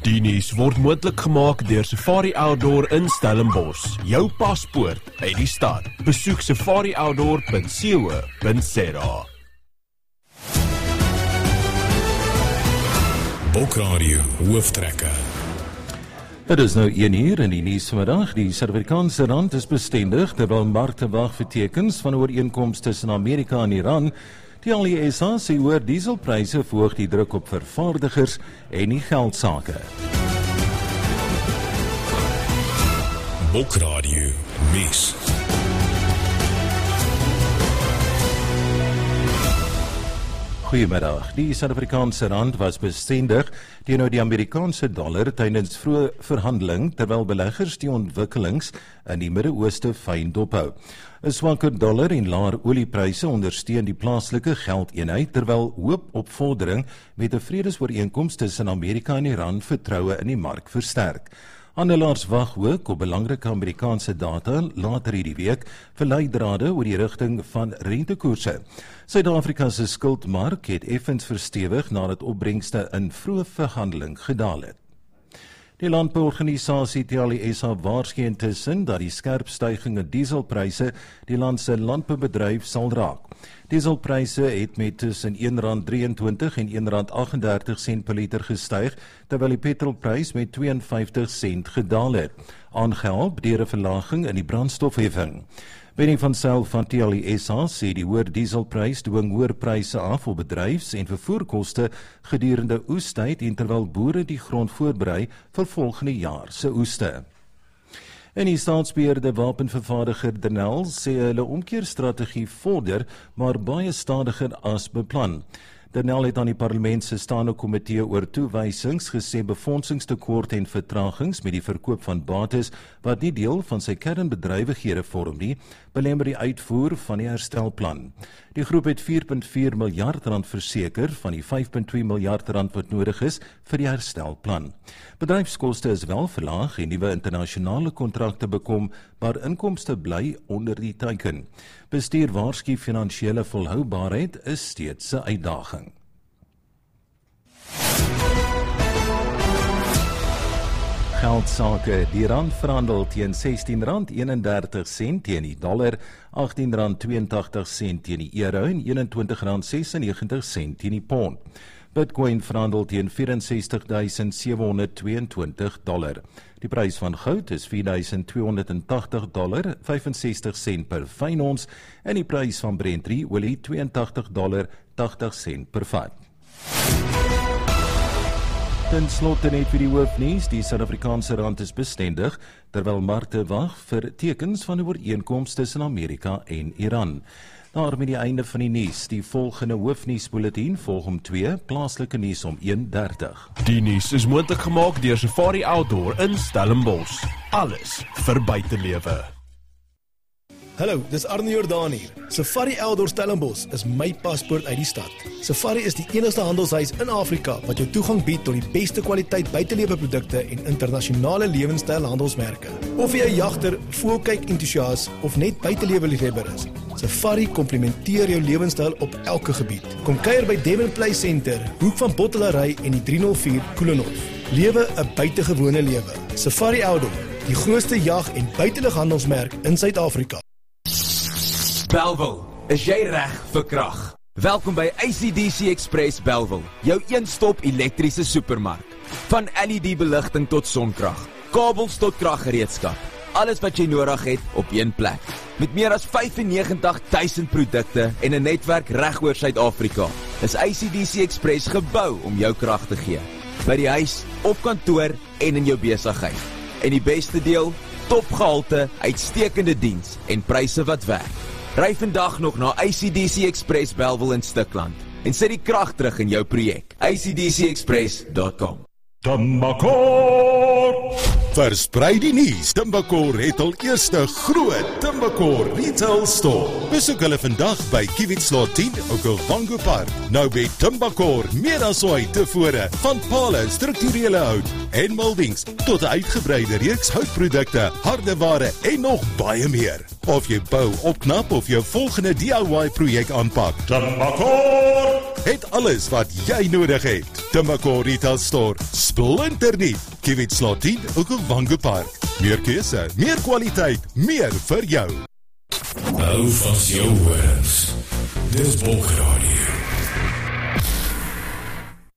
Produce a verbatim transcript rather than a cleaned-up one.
Die nuus word moontlik gemaak deur Safari Outdoor in Stellenbosch. Jou paspoort uit die stad. Besoek safari outdoor punt co punt za. Bokradio hooftrekker. Het is nou een uur in die nuus vanmiddag. Die Suid-Afrikaanse rand is bestendig terwyl markte wag vir tekens van 'n ooreenkoms tussen Amerika en Iran. Die L E S A sê hoër dieselpryse verhoog die druk op vervaardigers en die geldsake. Bokradio nuus. Goeiemiddag. Die Suid-Afrikaanse rand was bestendig teenoor die Amerikaanse dollar tydens vroeë verhandeling terwyl beleggers die ontwikkelings in die Midde-Ooste fyn dophou. 'n Swakker dollar en laer oliepryse ondersteun die plaaslike geldeenheid terwyl hoop op vordering met 'n vredesooreenkoms tussen Amerika en Iran vertroue in die mark versterk. Handelaars wag ook op belangrike Amerikaanse data later hierdie week vir leidrade oor die rigting van rentekoerse. Suid-Afrika se skuldmark het effens verstewig nadat opbrengste in vroeë verhandeling gedaal het. Die landbouorganisasie T L E S A waarsku intussen dat die skerp stygings in dieselpryse die land se landboubedryf sal raak. Dieselpryse het met tussen een rand drieëntwintig en een rand agt en dertig sent per liter gestyg, terwyl die petrolprys met twee en vyftig sent gedaal het, aangehelp deur 'n verlaging in die brandstofheffing. Benny van Zyl van T L E S A sê die hoër dieselprys dwing hoër pryse af op bedryfs- en vervoerkoste gedurende oestyd en terwyl boere die grond voorberei vir volgende jaar se oeste. En die staatsbeheerde wapenvervaardiger Denel sê hulle omkeerstrategie vorder, maar baie stadiger as beplan. Denel het aan die parlement se staande komitee oor toewysings gesê befondsingstekort en vertragings met die verkoop van bates wat nie deel van sy kernbedrywighede vorm nie, belemmer die uitvoer van die herstelplan. Die groep het vier komma vier miljard rand verseker van die vyf komma twee miljard rand wat nodig is vir die herstelplan. Bedryfskoste is wel verlaag en nuwe internasionale kontrakte bekom, maar inkomste bly onder die teiken. Bestuur waarsku finansiële volhoubaarheid is steeds 'n uitdaging. Geldsake, die rand verhandel teen sestien rand eenendertig sent teen die dollar, agttien rand tweeëntagtig sent teen die euro en eenentwintig rand sesennegentig sent teen die pond. Bitcoin verhandel teen vyf ses sewehonderdtweeëntwintig dollar. Die prys van goud is vier duisend tweehonderd tagtig dollar, vyfensestig sent per fyn ons en die prys van Brent olie twee en tagtig dollar, tagtig sent per vat. Ten slotte net vir die hoofnuus, die Suid-Afrikaanse rand is bestendig, terwyl markte wag vir tekens van 'n ooreenkoms tussen Amerika en Iran. Daarmee die einde van die nuus. Die volgende hoofnuusbulletin volg om twee, plaaslike nuus om een dertig. Die nuus is moontlik gemaak deur Safari Outdoor in Stellenbosch. Alles vir buitelewe. Hallo, dis Arne Jordaan hier. Safari Outdoor Stellenbosch is my paspoort uit die stad. Safari is die enigste handelshuis in Afrika wat jou toegang bied tot die beste kwaliteit buiteleweprodukte en internasionale lewenstyl handelsmerke. Of jy 'n jagter, voëlkyk entoesias of net buitelewe-liefhebber is, Safari komplementeer jou lewenstyl op elke gebied. Kom kuier by Devon Play Center, hoek van Bottelary en die drie nul vier Koelenhof. Lewe 'n buitengewone lewe. Safari Outdoor, die grootste jag- en buitelughandelsmerk in Suid-Afrika. Bellville, is jy reg vir krag? Welkom by A C D C Express Bellville, jou een-stop elektriese supermark. Van L E D-beligting tot sonkrag, kabels tot kraggereedskap. Alles wat jy nodig het op een plek. Met meer as vyfennegentig duisend produkte en 'n netwerk reg oor Suid-Afrika, is A C D C Express gebou om jou krag te gee. By die huis, op kantoor en in jou besigheid. En die beste deel, topgehalte, uitstekende diens en pryse wat werk. Ry vandag nog na A C D C Express Bellville in Stikland en sit die krag terug in jou projek. A C D C express dot com. Timbacor! Versprei die nuus. Timbacor het al eerste groot Timbacor Retail Store. Besoek hulle vandag by Kiewitslot tien, Okavango Park. Nou by Timbacor, meer as ooit tevore, van pale, strukturele hout en moldings tot 'n uitgebreide reeks houtprodukte, hardeware en nog baie meer. Of jy bou, opknap of jou volgende D I Y projek aanpak, Timbacor het alles wat jy nodig het. Tembakor Retail Store, splinternuut, Kiewitstraat tien, Okavango Park. Meer keuse, meer kwaliteit, meer vir jou. Hou vas jou horens. Dis Bonkradio.